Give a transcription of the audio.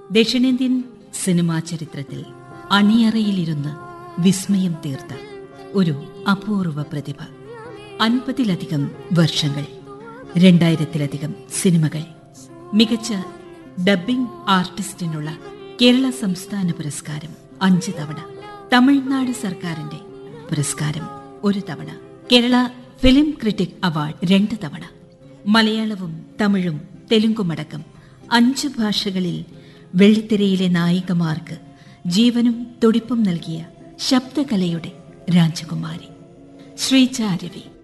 ദക്ഷിണേന്ത്യൻ സിനിമാ ചരിത്രത്തിൽ അണിയറയിലിരുന്ന് വിസ്മയം തീർത്ത ഒരു അപൂർവ പ്രതിഭ. 50-ലധികം വർഷങ്ങൾ, 2000-ലധികം സിനിമകൾ, മികച്ച ഡബ്ബിംഗ് ആർട്ടിസ്റ്റിനുള്ള കേരള സംസ്ഥാന പുരസ്കാരം 5 തവണ, തമിഴ്നാട് സർക്കാരിന്റെ പുരസ്കാരം 1 തവണ, കേരള ഫിലിം ക്രിട്ടിക് അവാർഡ് 2 തവണ, മലയാളവും തമിഴും തെലുങ്കുമടക്കം 5 ഭാഷകളിൽ വെള്ളിത്തിരയിലെ നായികമാർക്ക് ജീവനും തുടിപ്പും നൽകിയ ശബ്ദകലയുടെ രാജകുമാരി ശ്രീജ രവി.